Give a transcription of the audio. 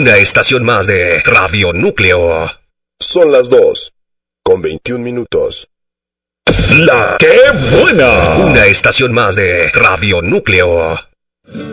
Una estación más de Radio Núcleo. Son las 2:21. ¡La qué buena! Una estación más de Radio Núcleo.